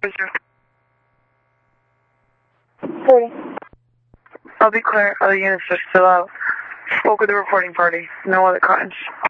40. I'll be clear. Other units are still out. Spoke with the reporting party. No other cottage.